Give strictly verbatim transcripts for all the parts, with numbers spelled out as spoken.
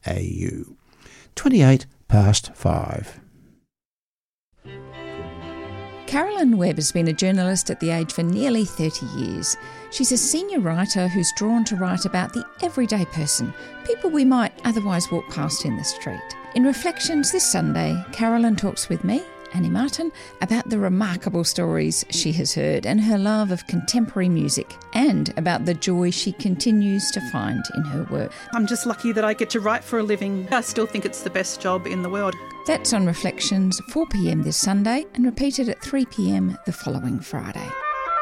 a u. twenty-eight past five. Carolyn Webb has been a journalist at The Age for nearly thirty years. She's a senior writer who's drawn to write about the everyday person, people we might otherwise walk past in the street. In Reflections this Sunday, Carolyn talks with me, Annie Martin, about the remarkable stories she has heard and her love of contemporary music, and about the joy she continues to find in her work. I'm just lucky that I get to write for a living. I still think it's the best job in the world. That's on Reflections, four p m this Sunday and repeated at three p m the following Friday.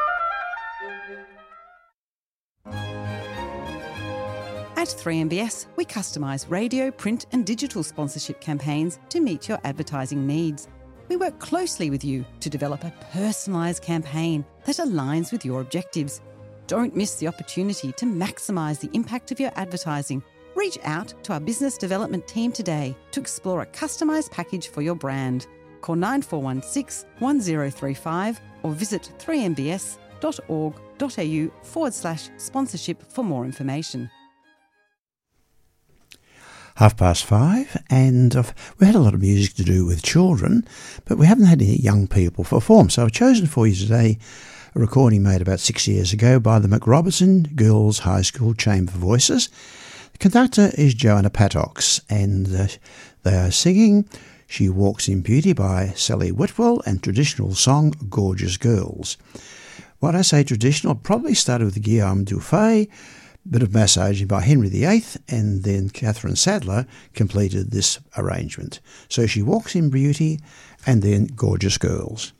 At three M B S, we customise radio, print and digital sponsorship campaigns to meet your advertising needs. We work closely with you to develop a personalised campaign that aligns with your objectives. Don't miss the opportunity to maximise the impact of your advertising. Reach out to our business development team today to explore a customised package for your brand. Call nine four one six, one zero three five or visit three m b s dot org dot a u forward slash sponsorship for more information. Half past five, and uh, we had a lot of music to do with children, but we haven't had any young people perform. So I've chosen for you today a recording made about six years ago by the McRobertson Girls High School Chamber Voices. The conductor is Joanna Pattox, and uh, they are singing She Walks in Beauty by Sally Whitwell and traditional song Gorgeous Girls. When I say traditional, probably started with Guillaume Dufay, bit of massaging by Henry the Eighth, and then Catherine Sadler completed this arrangement. So She Walks in Beauty and then Gorgeous Girls.